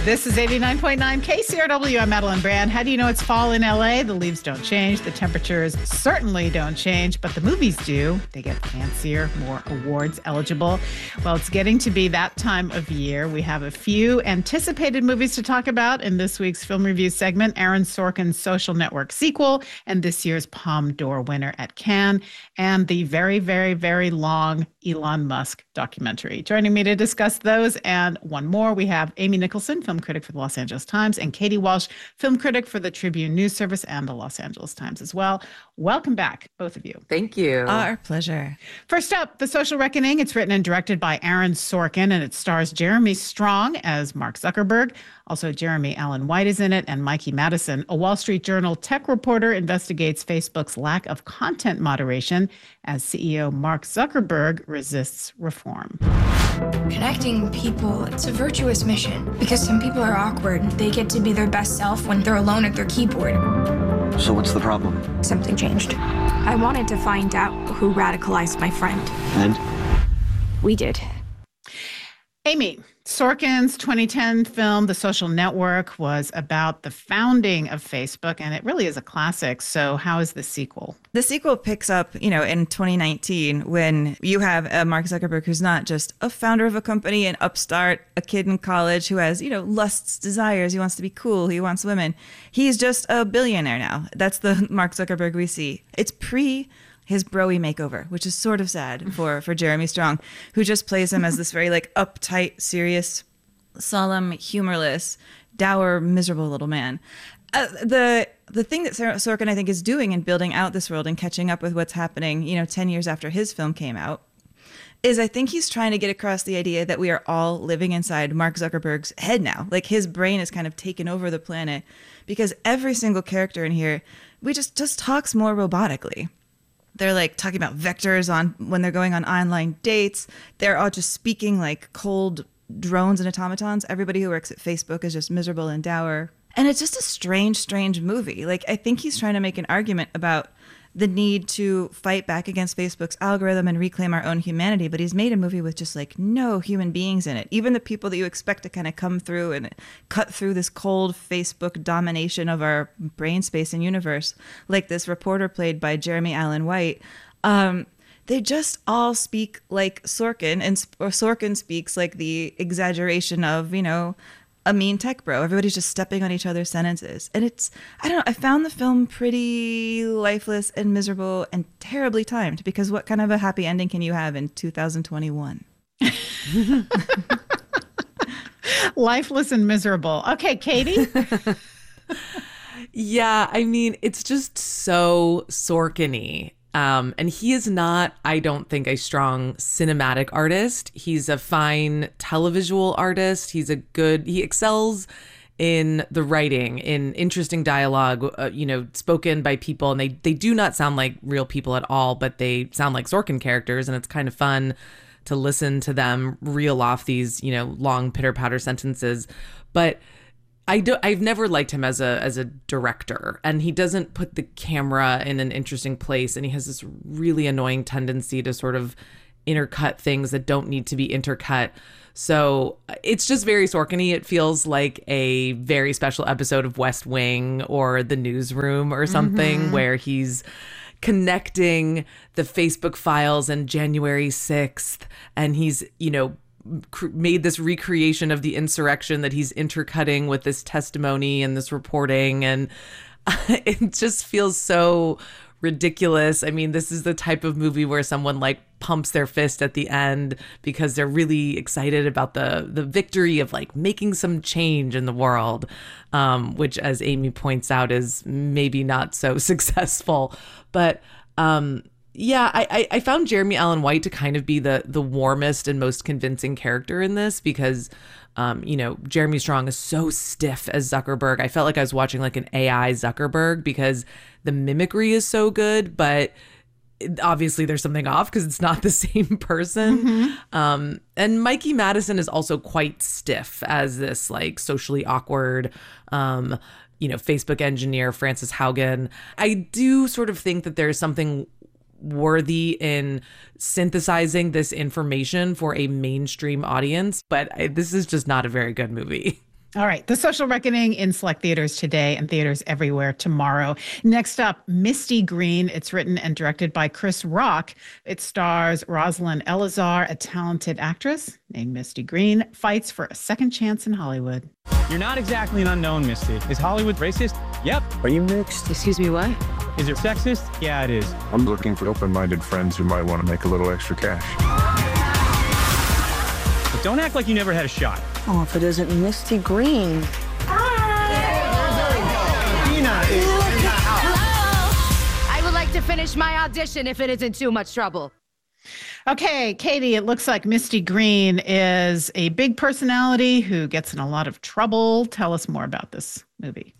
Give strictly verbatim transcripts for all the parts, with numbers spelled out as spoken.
This is eighty-nine point nine K C R W. I'm Madeline Brand. How do you know it's fall in L A? The leaves don't change. The temperatures certainly don't change, but the movies do. They get fancier, more awards eligible. Well, it's getting to be that time of year. We have a few anticipated movies to talk about in this week's film review segment, Aaron Sorkin's Social Network sequel, and this year's Palme d'Or winner at Cannes, and the very, very, very long Elon Musk documentary. Joining me to discuss those and one more, we have Amy Nicholson, film critic for the Los Angeles Times, and Katie Walsh, film critic for the Tribune News Service and the Los Angeles Times as well. Welcome back, both of you. Thank you. Our pleasure. First up, The Social Reckoning. It's written and directed by Aaron Sorkin, and it stars Jeremy Strong as Mark Zuckerberg. Also, Jeremy Allen White is in it, and Mikey Madison. A Wall Street Journal tech reporter investigates Facebook's lack of content moderation as C E O Mark Zuckerberg resists reform. Connecting people, it's a virtuous mission because some people are awkward. They get to be their best self when they're alone at their keyboard. So what's the problem? Something changed. I wanted to find out who radicalized my friend. And? We did. Amy, Sorkin's twenty ten film, The Social Network, was about the founding of Facebook, and it really is a classic. So how is the sequel? The sequel picks up, you know, in twenty nineteen when you have uh, Mark Zuckerberg, who's not just a founder of a company, an upstart, a kid in college who has, you know, lusts, desires. He wants to be cool. He wants women. He's just a billionaire now. That's the Mark Zuckerberg we see. It's pre his broy makeover, which is sort of sad for, for Jeremy Strong, who just plays him as this very like uptight, serious, solemn, humorless, dour, miserable little man. Uh, the the thing that Sorkin, I think, is doing in building out this world and catching up with what's happening, you know, ten years after his film came out, is I think he's trying to get across the idea that we are all living inside Mark Zuckerberg's head now. Like his brain has kind of taken over the planet because every single character in here, we just, just talks more robotically. They're like talking about vectors on when they're going on online dates. They're all just speaking like cold drones and automatons. Everybody who works at Facebook is just miserable and dour. And it's just a strange, strange movie. Like, I think he's trying to make an argument about the need to fight back against Facebook's algorithm and reclaim our own humanity. But he's made a movie with just like no human beings in it. Even the people that you expect to kind of come through and cut through this cold Facebook domination of our brain space and universe, like this reporter played by Jeremy Allen White, um, they just all speak like Sorkin, and or Sorkin speaks like the exaggeration of, you know, a mean tech bro. Everybody's just stepping on each other's sentences. And it's, I don't know, I found the film pretty lifeless and miserable and terribly timed, because what kind of a happy ending can you have in two thousand twenty-one? Lifeless and miserable. Okay, Katie? Yeah, I mean, it's just so Sorkin-y. Um, and he is not, I don't think, a strong cinematic artist. He's a fine televisual artist. He's a good, he excels in the writing, in interesting dialogue, uh, you know, spoken by people. And they, they do not sound like real people at all, but they sound like Sorkin characters. And it's kind of fun to listen to them reel off these, you know, long pitter-patter sentences. But I do, I've never liked him as a as a director, and he doesn't put the camera in an interesting place, and he has this really annoying tendency to sort of intercut things that don't need to be intercut. So it's just very Sorkin-y. It feels like a very special episode of West Wing or The Newsroom or something, mm-hmm. where he's connecting the Facebook files and January sixth, and he's, you know, made this recreation of the insurrection that he's intercutting with this testimony and this reporting. And it just feels so ridiculous. I mean, this is the type of movie where someone like pumps their fist at the end because they're really excited about the the victory of like making some change in the world, um, which, as Amy points out, is maybe not so successful. But um Yeah, I, I found Jeremy Allen White to kind of be the the warmest and most convincing character in this because, um, you know, Jeremy Strong is so stiff as Zuckerberg. I felt like I was watching like an A I Zuckerberg because the mimicry is so good, but obviously there's something off because it's not the same person. Mm-hmm. Um, and Mikey Madison is also quite stiff as this like socially awkward, um, you know, Facebook engineer, Frances Haugen. I do sort of think that there's something worthy in synthesizing this information for a mainstream audience, but I, this is just not a very good movie. All right. The Social Reckoning in select theaters today and theaters everywhere tomorrow. Next up, Misty Green. It's written and directed by Chris Rock. It stars Rosalind Elazar, a talented actress named Misty Green, fights for a second chance in Hollywood. You're not exactly an unknown, Misty. Is Hollywood racist? Yep. Are you mixed? Excuse me, what? Is it sexist? Yeah, it is. I'm looking for open-minded friends who might want to make a little extra cash. But don't act like you never had a shot. Oh, if it isn't Misty Green. I would like to finish my audition if it isn't too much trouble. Okay, Katie, it looks like Misty Green is a big personality who gets in a lot of trouble. Tell us more about this movie.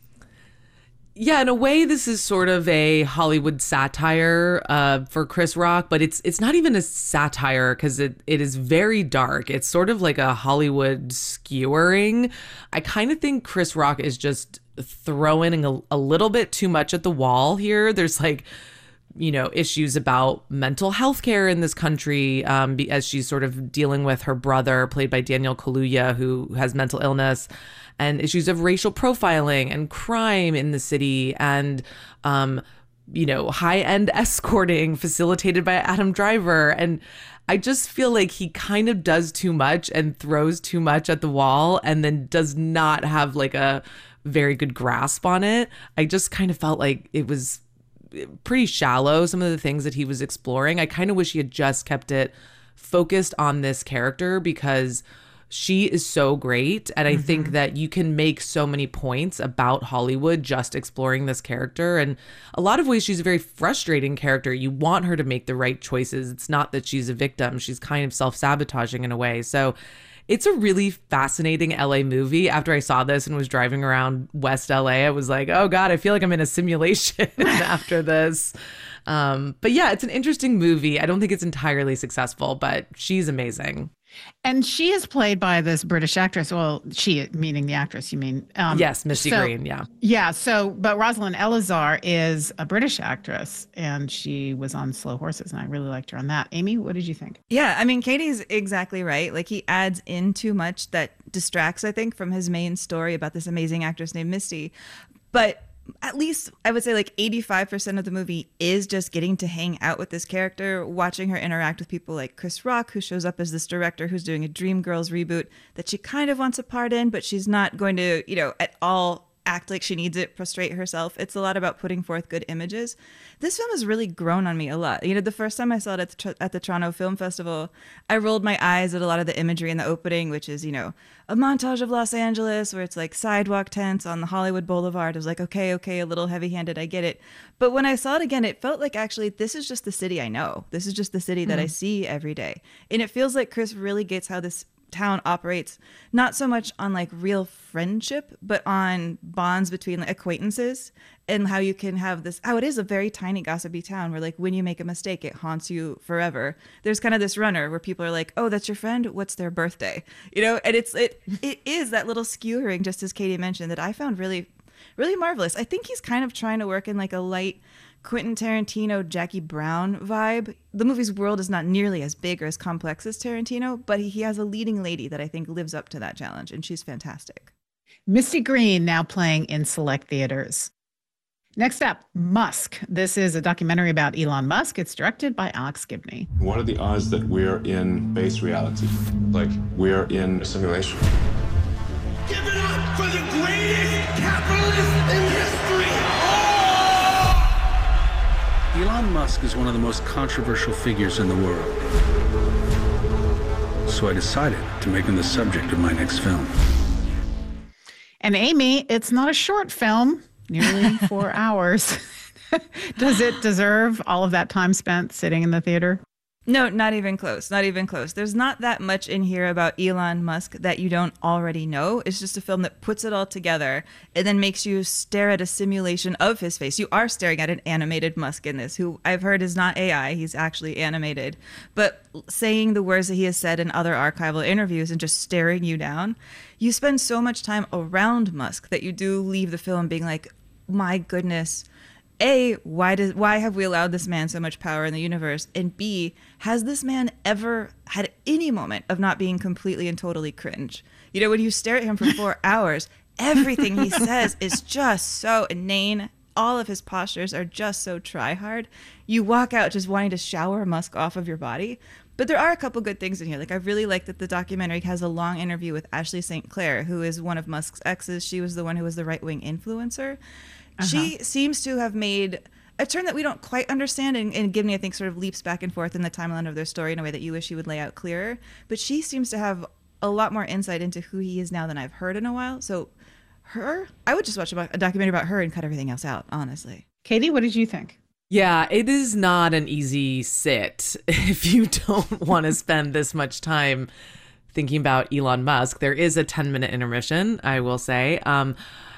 Yeah, in a way, this is sort of a Hollywood satire uh, for Chris Rock, but it's it's not even a satire because it, it is very dark. It's sort of like a Hollywood skewering. I kind of think Chris Rock is just throwing a, a little bit too much at the wall here. There's like, you know, issues about mental health care in this country um, as she's sort of dealing with her brother, played by Daniel Kaluuya, who has mental illness, and issues of racial profiling and crime in the city, and, um, you know, high-end escorting facilitated by Adam Driver. And I just feel like he kind of does too much and throws too much at the wall and then does not have like a very good grasp on it. I just kind of felt like it was pretty shallow, some of the things that he was exploring. I kind of wish he had just kept it focused on this character because she is so great. And I mm-hmm. think that you can make so many points about Hollywood just exploring this character. And a lot of ways, she's a very frustrating character. You want her to make the right choices. It's not that she's a victim. She's kind of self-sabotaging in a way. So it's a really fascinating L A movie. After I saw this and was driving around West L A, I was like, oh God, I feel like I'm in a simulation after this. Um, but yeah, it's an interesting movie. I don't think it's entirely successful, but she's amazing. And she is played by this British actress. Well, she, meaning the actress, you mean? Um, yes, Misty so, Green, yeah. Yeah, so, but Rosalind Elazar is a British actress, and she was on Slow Horses, and I really liked her on that. Amy, what did you think? Yeah, I mean, Katie's exactly right. Like, he adds in too much that distracts, I think, from his main story about this amazing actress named Misty. But at least I would say like eighty-five percent of the movie is just getting to hang out with this character, watching her interact with people like Chris Rock, who shows up as this director who's doing a Dreamgirls reboot that she kind of wants a part in, but she's not going to, you know, at all act like she needs it, prostrate herself. It's a lot about putting forth good images. This film has really grown on me a lot. You know, the first time I saw it at the, at the Toronto Film Festival, I rolled my eyes at a lot of the imagery in the opening, which is, you know, a montage of Los Angeles where it's like sidewalk tents on the Hollywood Boulevard. I was like, okay, okay, a little heavy-handed, I get it. But when I saw it again, it felt like actually this is just the city I know. This is just the city that mm. I see every day. And it feels like Chris really gets how this town operates, not so much on like real friendship, but on bonds between like, acquaintances, and how you can have this, how it is a very tiny gossipy town where like when you make a mistake, it haunts you forever. There's kind of this runner where people are like, oh, that's your friend, what's their birthday? You know, and it's it it is that little skewering, just as Katie mentioned, that I found really, really marvelous. I think he's kind of trying to work in like a light Quentin Tarantino, Jackie Brown vibe. The movie's world is not nearly as big or as complex as Tarantino, but he, he has a leading lady that I think lives up to that challenge, and she's fantastic. Misty Green now playing in select theaters. Next up, Musk. This is a documentary about Elon Musk. It's directed by Alex Gibney. What are the odds that we're in base reality? Like we're in a simulation? Give it up for the greatest capitalist in history! Elon Musk is one of the most controversial figures in the world. So I decided to make him the subject of my next film. And Amy, it's not a short film, nearly four hours. Does it deserve all of that time spent sitting in the theater? No, not even close. Not even close. There's not that much in here about Elon Musk that you don't already know. It's just a film that puts it all together and then makes you stare at a simulation of his face. You are staring at an animated Musk in this, who I've heard is not A I. He's actually animated. But saying the words that he has said in other archival interviews and just staring you down, you spend so much time around Musk that you do leave the film being like, my goodness, A, why does why have we allowed this man so much power in the universe? And B, has this man ever had any moment of not being completely and totally cringe? You know, when you stare at him for four hours, everything he says is just so inane. All of his postures are just so try hard. You walk out just wanting to shower Musk off of your body. But there are a couple good things in here. Like, I really like that the documentary has a long interview with Ashley Saint Clair, who is one of Musk's exes. She was the one who was the right-wing influencer. Uh-huh. She seems to have made a turn that we don't quite understand, and, and Gibney, I think, sort of leaps back and forth in the timeline of their story in a way that you wish she would lay out clearer. But she seems to have a lot more insight into who he is now than I've heard in a while. So her, I would just watch a documentary about her and cut everything else out, honestly. Katie, what did you think? Yeah, it is not an easy sit if you don't want to spend this much time thinking about Elon Musk. There is a ten minute intermission, I will say. Um,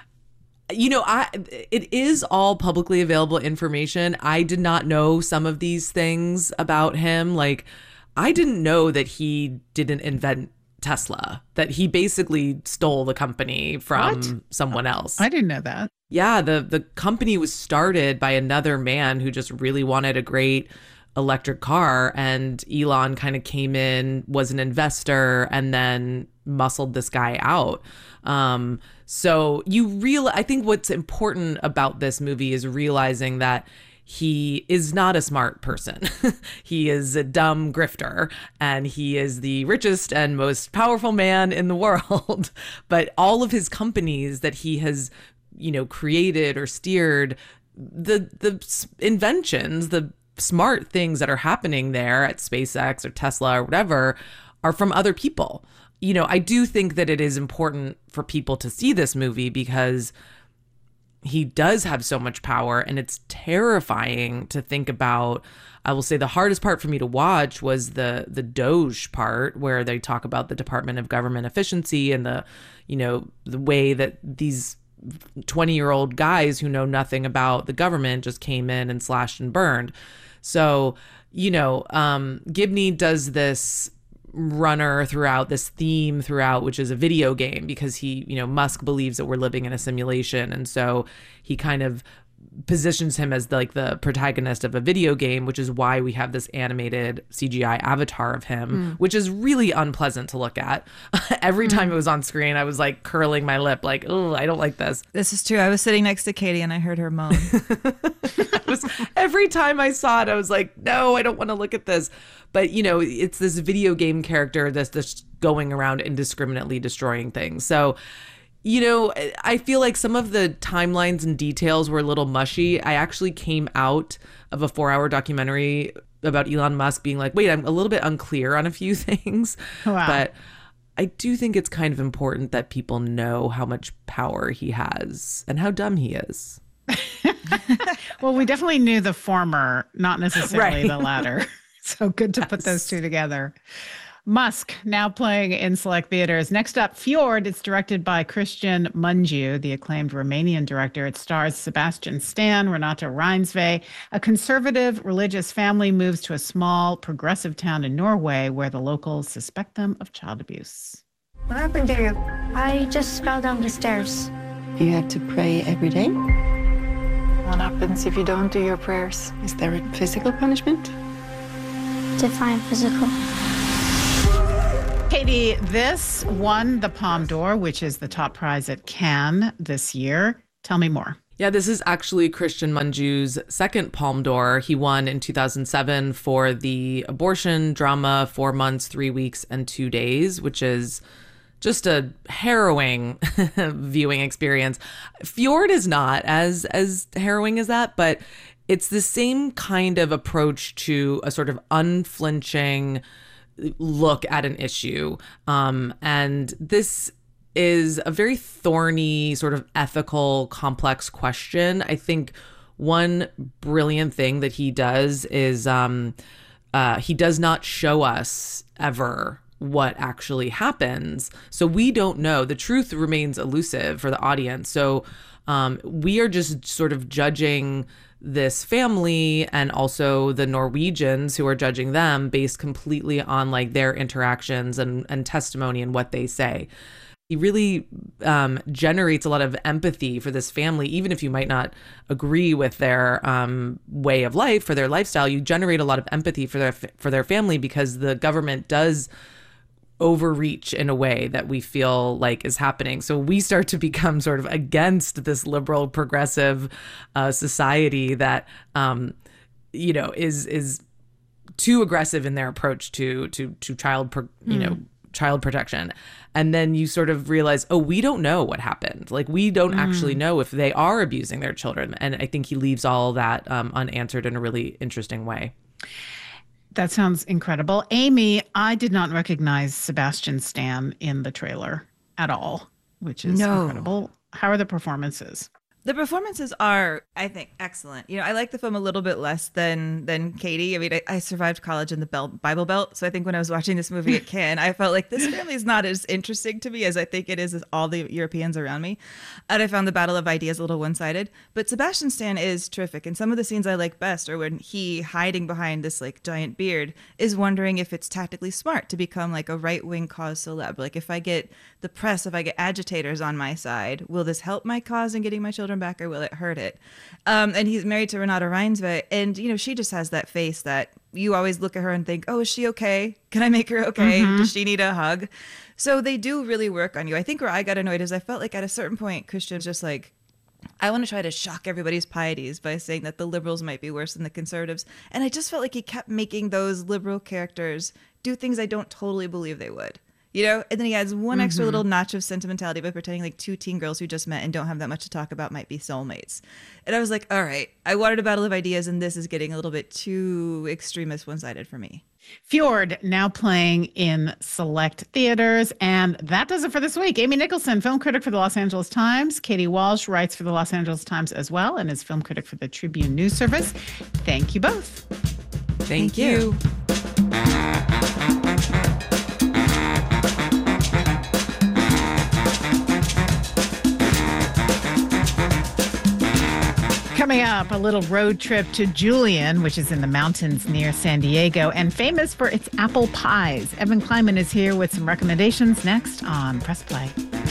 you know, I it is all publicly available information. I did not know some of these things about him. Like, I didn't know that he didn't invent Tesla, that he basically stole the company from what? someone else. I didn't know that. Yeah, the the company was started by another man who just really wanted a great electric car, and Elon kind of came in, was an investor, and then muscled this guy out. Um, so you real I think what's important about this movie is realizing that he is not a smart person. He is a dumb grifter, and he is the richest and most powerful man in the world. But all of his companies that he has, you know, created or steered, the the inventions, the smart things that are happening there at SpaceX or Tesla or whatever are from other people. You know, I do think that it is important for people to see this movie because he does have so much power, and it's terrifying to think about. I will say the hardest part for me to watch was the the Doge part, where they talk about the Department of Government Efficiency and the, you know, the way that these twenty-year-old guys who know nothing about the government just came in and slashed and burned. So, you know, um, Gibney does this runner throughout, this theme throughout, which is a video game, because he, you know, Musk believes that we're living in a simulation. And so he kind of positions him as the, like the protagonist of a video game, which is why we have this animated C G I avatar of him, mm. which is really unpleasant to look at. Every time mm. it was on screen, I was like curling my lip, like, oh, I don't like this. This is true. I was sitting next to Katie and I heard her moan. was, every time I saw it, I was like, no, I don't want to look at this. But, you know, it's this video game character that's just going around indiscriminately destroying things. So, you know, I feel like some of the timelines and details were a little mushy. I actually came out of a four hour documentary about Elon Musk being like, wait, I'm a little bit unclear on a few things. Wow. But I do think it's kind of important that people know how much power he has and how dumb he is. Well, we definitely knew the former, not necessarily right. the latter. So good to yes. put those two together. Musk, now playing in select theaters. Next up, Fjord. It's directed by Christian Mungiu, the acclaimed Romanian director. It stars Sebastian Stan, Renata Reinsve. A conservative religious family moves to a small, progressive town in Norway where the locals suspect them of child abuse. What happened to you? I just fell down the stairs. You have to pray every day? What happens if you don't do your prayers? Is there a physical punishment? Define physical. Katie, this won the Palme d'Or, which is the top prize at Cannes this year. Tell me more. Yeah, this is actually Christian Mungiu's second Palme d'Or. He won in two thousand seven for the abortion drama Four Months, Three Weeks, and Two Days, which is just a harrowing viewing experience. Fjord is not as as harrowing as that, but it's the same kind of approach to a sort of unflinching look at an issue. Um, and this is a very thorny, sort of ethical, complex question. I think one brilliant thing that he does is um, uh, he does not show us ever what actually happens. So we don't know. The truth remains elusive for the audience. So um, we are just sort of judging this family and also the Norwegians who are judging them based completely on like their interactions and, and testimony and what they say. He really um, generates a lot of empathy for this family, even if you might not agree with their um, way of life or their lifestyle. You generate a lot of empathy for their for their family because the government does overreach in a way that we feel like is happening. So we start to become sort of against this liberal progressive uh, society that, um, you know, is is too aggressive in their approach to to to child, pro- you mm. know, child protection. And then you sort of realize, oh, we don't know what happened. Like, we don't mm. actually know if they are abusing their children. And I think he leaves all that um, unanswered in a really interesting way. That sounds incredible. Amy, I did not recognize Sebastian Stan in the trailer at all, which is no. incredible. How are the performances? The performances are, I think, excellent. You know, I like the film a little bit less than than Katie. I mean, I, I survived college in the Belt, Bible Belt, so I think when I was watching this movie at Cannes, I felt like this family is not as interesting to me as I think it is as all the Europeans around me. And I found the battle of ideas a little one-sided. But Sebastian Stan is terrific, and some of the scenes I like best are when he, hiding behind this like giant beard, is wondering if it's tactically smart to become like a right-wing cause celeb. Like, if I get the press, if I get agitators on my side, will this help my cause in getting my children back, or will it hurt it? Um, and he's married to Renata Reinsve, and you know, she just has that face that you always look at her and think, oh, is she okay? Can I make her okay? Mm-hmm. Does she need a hug? So they do really work on you. I think where I got annoyed is I felt like at a certain point, Christian's just like, I want to try to shock everybody's pieties by saying that the liberals might be worse than the conservatives. And I just felt like he kept making those liberal characters do things I don't totally believe they would. You know, and then he adds one extra mm-hmm. little notch of sentimentality by pretending like two teen girls who just met and don't have that much to talk about might be soulmates. And I was like, all right, I wanted a battle of ideas, and this is getting a little bit too extremist one-sided for me. Fjord, now playing in select theaters. And that does it for this week. Amy Nicholson, film critic for the Los Angeles Times. Katie Walsh writes for the Los Angeles Times as well and is film critic for the Tribune News Service. Thank you both. Thank, Thank you. you. Coming up, a little road trip to Julian, which is in the mountains near San Diego and famous for its apple pies. Evan Kleiman is here with some recommendations next on Press Play.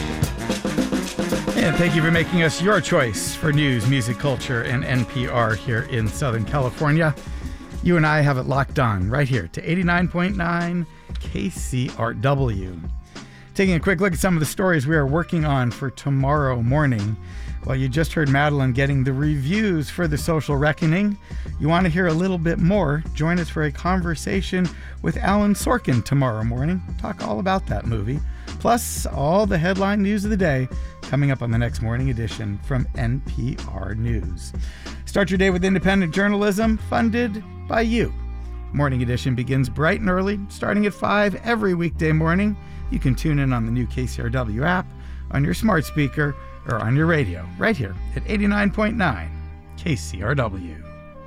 And thank you for making us your choice for news, music, culture, and N P R here in Southern California. You and I have it locked on right here to eighty-nine point nine K C R W. Taking a quick look at some of the stories we are working on for tomorrow morning. Well, you just heard Madeline getting the reviews for The Social Reckoning. You want to hear a little bit more? Join us for a conversation with Alan Sorkin tomorrow morning. We'll talk all about that movie. Plus, all the headline news of the day coming up on the next morning edition from N P R News. Start your day with independent journalism funded by you. Morning edition begins bright and early, starting at five every weekday morning. You can tune in on the new K C R W app, on your smart speaker, or on your radio, right here at eighty-nine point nine K C R W.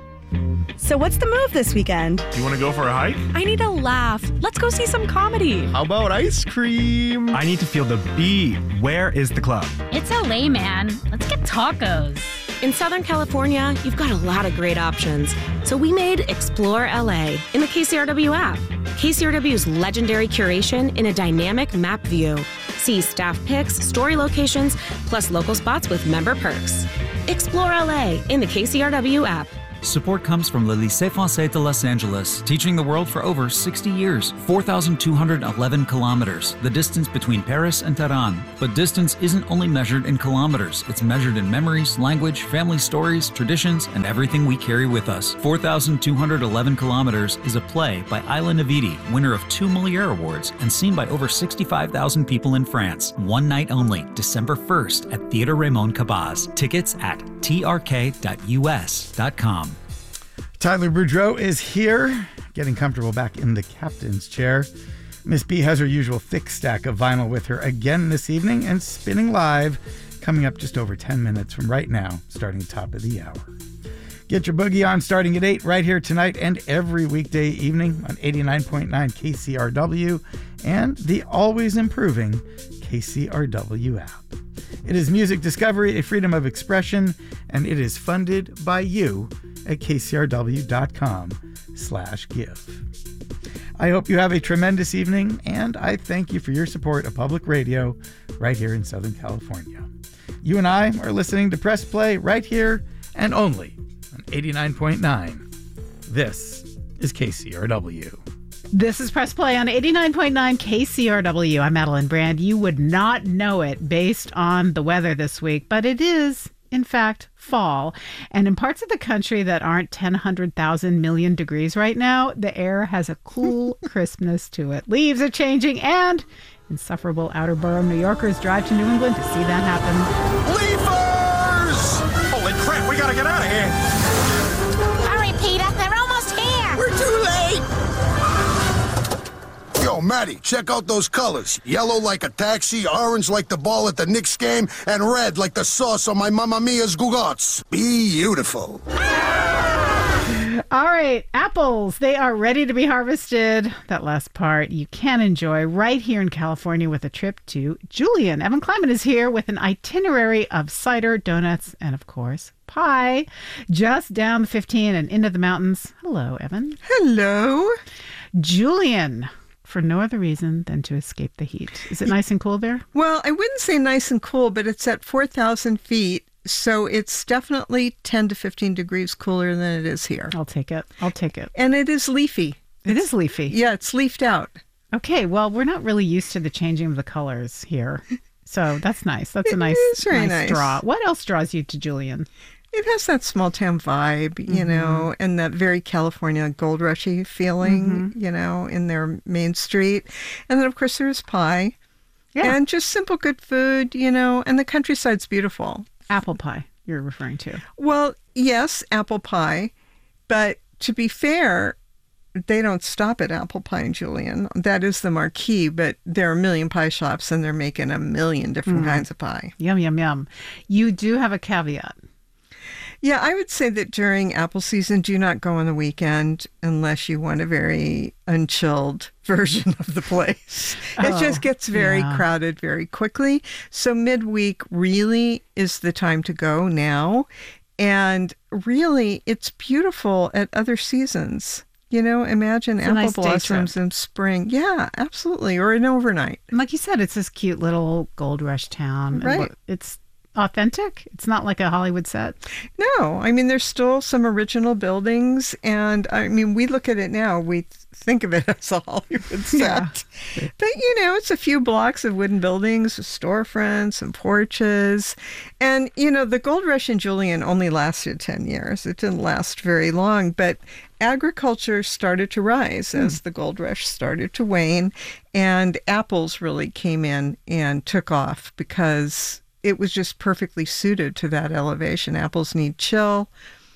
So what's the move this weekend? Do you want to go for a hike? I need a laugh. Let's go see some comedy. How about ice cream? I need to feel the beat. Where is the club? It's L A, man. Let's get tacos. In Southern California, you've got a lot of great options. So we made Explore L A in the K C R W app. K C R W's legendary curation in a dynamic map view. See staff picks, story locations, plus local spots with member perks. Explore L A in the K C R W app. Support comes from Le Lycée Français de Los Angeles, teaching the world for over sixty years. four thousand two hundred eleven kilometers, the distance between Paris and Tehran. But distance isn't only measured in kilometers. It's measured in memories, language, family stories, traditions, and everything we carry with us. four thousand two hundred eleven kilometers is a play by Ayla Navidi, winner of two Molière Awards, and seen by over sixty-five thousand people in France. One night only, December first at Theatre Raymond Cabaz. Tickets at t r k dot u s dot com. Tyler Boudreau is here, getting comfortable back in the captain's chair. Miss B has her usual thick stack of vinyl with her again this evening and spinning live, coming up just over ten minutes from right now, starting top of the hour. Get your boogie on starting at eight right here tonight and every weekday evening on eighty-nine point nine K C R W and the always improving K C R W app. It is music discovery, a freedom of expression, and it is funded by you at k c r w dot com slash give. I hope you have a tremendous evening, and I thank you for your support of public radio right here in Southern California. You and I are listening to Press Play right here and only on eighty-nine point nine. This is K C R W. This is Press Play on eighty-nine point nine K C R W. I'm Madeline Brand. You would not know it based on the weather this week, but it is, in fact, fall. And in parts of the country that aren't ten, one hundred thousand million degrees right now, the air has a cool crispness to it. Leaves are changing, and insufferable outer borough New Yorkers drive to New England to see that happen. Leafers! Holy crap, we gotta get out of here! Hurry, Peter, they're almost here! We're too late! Yo, Matty, check out those colors. Yellow like a taxi, orange like the ball at the Knicks game, and red like the sauce on my Mamma Mia's gugots. Beautiful. All right, apples. They are ready to be harvested. That last part you can enjoy right here in California with a trip to Julian. Evan Kleiman is here with an itinerary of cider, donuts, and of course, pie. Just down the fifteen and into the mountains. Hello, Evan. Hello. Julian. For no other reason than to escape the heat. Is it nice and cool there? Well, I wouldn't say nice and cool, but it's at four thousand feet, so it's definitely ten to fifteen degrees cooler than it is here. I'll take it. I'll take it. And it is leafy. It is leafy. Yeah, it's leafed out. Okay, well, we're not really used to the changing of the colors here, so that's nice. That's a nice, it is very nice, nice draw. What else draws you to Julian? It has that small town vibe, you mm-hmm. know, and that very California gold rushy feeling, mm-hmm. you know, in their main street. And then, of course, there's pie. Yeah. And just simple good food, you know, and the countryside's beautiful. Apple pie, you're referring to. Well, yes, apple pie. But to be fair, they don't stop at apple pie in Julian. That is the marquee, but there are a million pie shops and they're making a million different mm. kinds of pie. Yum, yum, yum. You do have a caveat. Yeah, I would say that during apple season, do not go on the weekend unless you want a very unchilled version of the place. Oh, it just gets very yeah. crowded very quickly. So midweek really is the time to go now. And really, it's beautiful at other seasons. You know, imagine it's apple nice blossoms in spring. Yeah, absolutely. Or an overnight. And like you said, it's this cute little gold rush town. Right. It's authentic. It's not like a Hollywood set. No, I mean, there's still some original buildings. And I mean, we look at it now, we think of it as a Hollywood set. Yeah. But, you know, it's a few blocks of wooden buildings with storefronts and porches. And, you know, the gold rush in Julian only lasted ten years. It didn't last very long, but agriculture started to rise hmm. as the gold rush started to wane. And apples really came in and took off because it was just perfectly suited to that elevation. Apples need chill,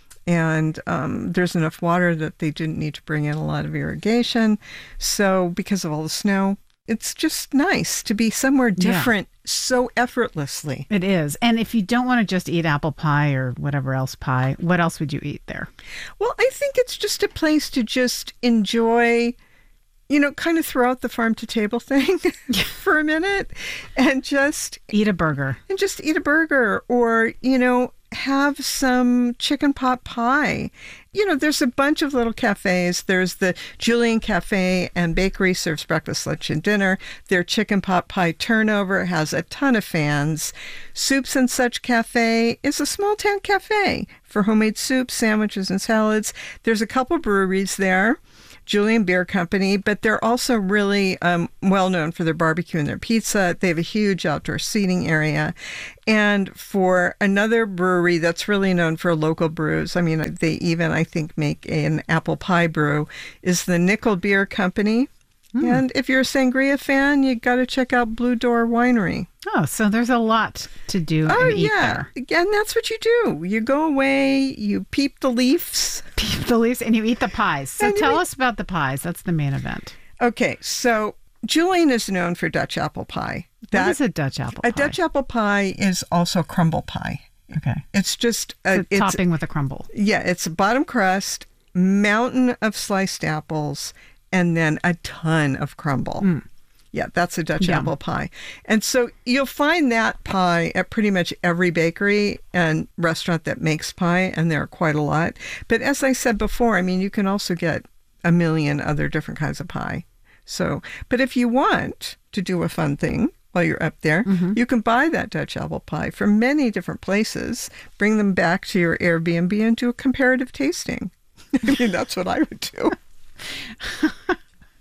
and um, there's enough water that they didn't need to bring in a lot of irrigation. So because of all the snow, it's just nice to be somewhere different yeah. so effortlessly. It is. And if you don't want to just eat apple pie or whatever else pie, what else would you eat there? Well, I think it's just a place to just enjoy, you know, kind of throw out the farm to table thing for a minute and just eat a burger. And just eat a burger or, you know, have some chicken pot pie. You know, there's a bunch of little cafes. There's the Julian Cafe and Bakery serves breakfast, lunch, and dinner. Their chicken pot pie turnover has a ton of fans. Soups and Such Cafe is a small town cafe for homemade soups, sandwiches, and salads. There's a couple breweries there. Julian Beer Company, but they're also really um, well known for their barbecue and their pizza. They have a huge outdoor seating area. And for another brewery that's really known for local brews, I mean, they even, I think, make an apple pie brew, is the Nickel Beer Company. Mm. And if you're a sangria fan, you got to check out Blue Door Winery. Oh, so there's a lot to do oh, and eat yeah. there. And that's what you do. You go away, you peep the leaves. Peep the leaves, and you eat the pies. So and tell eat... us about the pies. That's the main event. Okay, so Julian is known for Dutch apple pie. That, what is a Dutch apple pie? A Dutch apple pie is also crumble pie. Okay. It's just a, it's a topping with a crumble. Yeah, it's a bottom crust, mountain of sliced apples, and then a ton of crumble. Mm. Yeah, that's a Dutch Yum. apple pie. And so you'll find that pie at pretty much every bakery and restaurant that makes pie, and there are quite a lot. But as I said before, I mean, you can also get a million other different kinds of pie. So, but if you want to do a fun thing while you're up there, mm-hmm. you can buy that Dutch apple pie from many different places, bring them back to your Airbnb and do a comparative tasting. I mean, that's what I would do.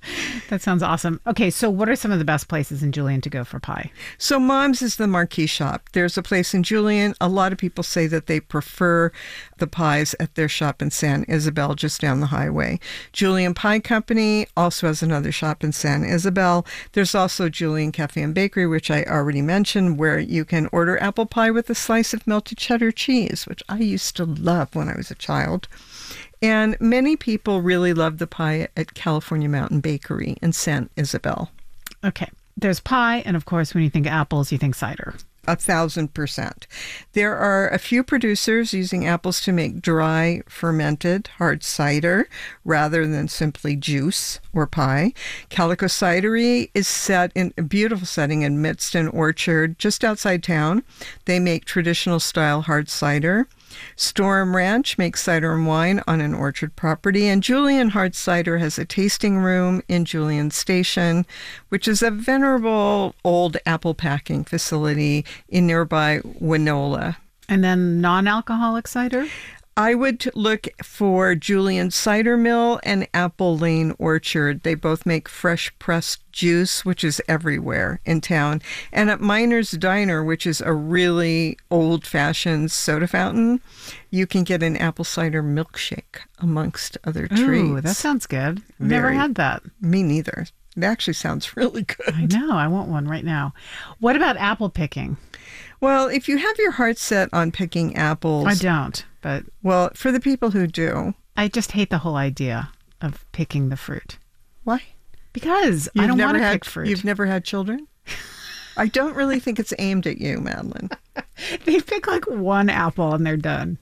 That sounds awesome. Okay, so what are some of the best places in Julian to go for pie? So Mom's is the marquee shop. There's a place in Julian. A lot of people say that they prefer the pies at their shop in San Isabel, just down the highway. Julian Pie Company also has another shop in San Isabel. There's also Julian Cafe and Bakery, which I already mentioned, where you can order apple pie with a slice of melted cheddar cheese, which I used to love when I was a child. And many people really love the pie at California Mountain Bakery in San Isabel. Okay. There's pie, and of course, when you think apples, you think cider. A thousand percent. There are a few producers using apples to make dry, fermented, hard cider rather than simply juice or pie. Calico Cidery is set in a beautiful setting in Mitston Orchard just outside town. They make traditional style hard cider. Storm Ranch makes cider and wine on an orchard property, and Julian Hard Cider has a tasting room in Julian Station, which is a venerable old apple packing facility in nearby Winola. And then non-alcoholic cider? I would look for Julian Cider Mill and Apple Lane Orchard. They both make fresh pressed juice, which is everywhere in town. And at Miner's Diner, which is a really old-fashioned soda fountain, you can get an apple cider milkshake amongst other treats. Ooh, that sounds good. I've never had that. Me neither. It actually sounds really good. I know. I want one right now. What about apple picking? Well, if you have your heart set on picking apples... I don't, but... Well, for the people who do... I just hate the whole idea of picking the fruit. Why? Because you've I don't want to had, pick fruit. You've never had children? I don't really think it's aimed at you, Madeline. They pick like one apple and they're done.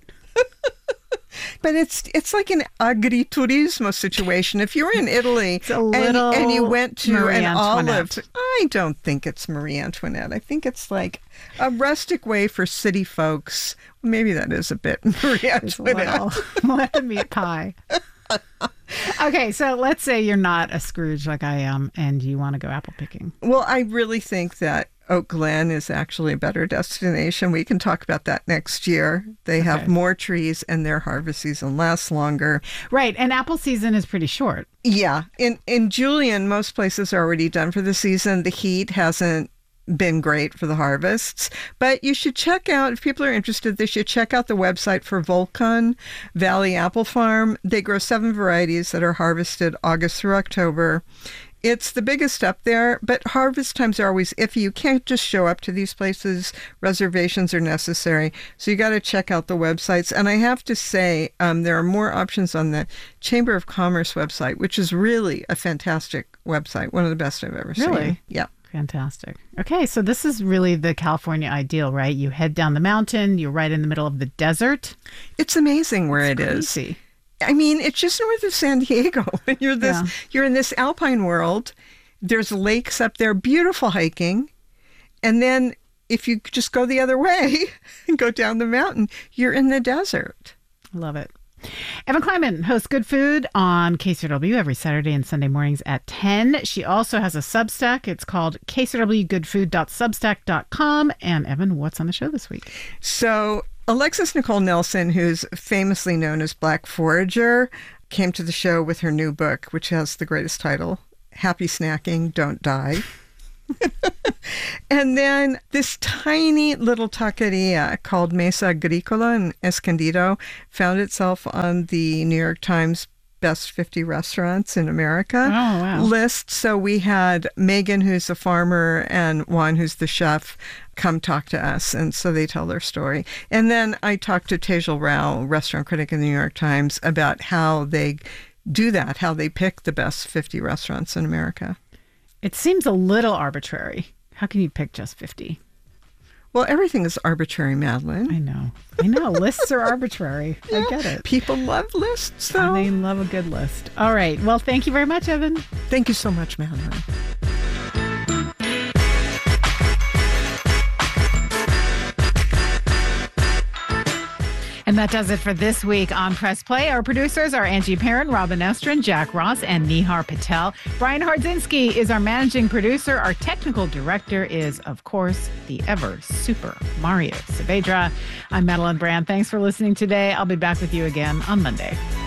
But it's it's like an agriturismo situation. If you're in Italy and, and you went to Marie an Antoinette. olive, I don't think it's Marie Antoinette. I think it's like a rustic way for city folks. Maybe that is a bit Marie Antoinette. Let them eat pie. Okay, so let's say you're not a Scrooge like I am and you want to go apple picking. Well, I really think that Oak Glen is actually a better destination. We can talk about that next year. They have Okay. more trees and their harvest season lasts longer. Right, and apple season is pretty short. Yeah. In in Julian, most places are already done for the season. The heat hasn't been great for the harvests, but you should check out, if people are interested, they should check out the website for Volcon Valley Apple Farm. They grow seven varieties that are harvested August through October. It's the biggest up there, but harvest times are always iffy. You can't just show up to these places. Reservations are necessary. So you got to check out the websites. And I have to say, um, there are more options on the Chamber of Commerce website, which is really a fantastic website. One of the best I've ever seen. Really? Yeah. Fantastic. Okay, so this is really the California ideal, right? You head down the mountain, you're right in the middle of the desert. It's amazing where It's it is. crazy. I mean, it's just north of San Diego. And you're this Yeah. you're in this alpine world. There's lakes up there, beautiful hiking. And then if you just go the other way and go down the mountain, you're in the desert. Love it. Evan Kleiman hosts Good Food on K C R W every Saturday and Sunday mornings at ten. She also has a Substack. It's called k c r w good food dot substack dot com. And Evan, what's on the show this week? So Alexis Nicole Nelson, who's famously known as Black Forager, came to the show with her new book, which has the greatest title, Happy Snacking, Don't Die. And then this tiny little taqueria called Mesa Agricola in Escondido found itself on the New York Times Best fifty Restaurants in America Oh, wow. list. So we had Megan, who's a farmer, and Juan, who's the chef, come talk to us. And so they tell their story. And then I talked to Tejal Rao, restaurant critic in the New York Times, about how they do that, how they pick the best fifty restaurants in America. It seems a little arbitrary. How can you pick just fifty? Well, everything is arbitrary, Madeline. I know. I know. Lists are arbitrary. I get it. People love lists, though. They love a good list. All right. Well, thank you very much, Evan. Thank you so much, Madeline. And that does it for this week on Press Play. Our producers are Angie Perrin, Robin Estrin, Jack Ross, and Nihar Patel. Brian Hardzinski is our managing producer. Our technical director is, of course, the ever super Mario Saavedra. I'm Madeline Brand. Thanks for listening today. I'll be back with you again on Monday.